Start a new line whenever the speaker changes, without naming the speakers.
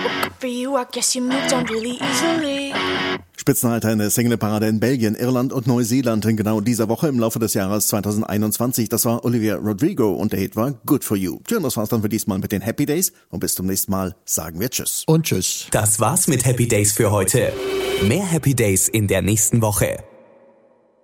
For you, I guess you moved on really easily.
Spitzenreiter in der Singleparade in Belgien, Irland und Neuseeland in genau dieser Woche im Laufe des Jahres 2021. Das war Olivia Rodrigo und der Hit war Good For You. Tja, das war's dann für diesmal mit den Happy Days und bis zum nächsten Mal sagen wir Tschüss.
Und Tschüss.
Das war's mit Happy Days für heute. Mehr Happy Days in der nächsten Woche.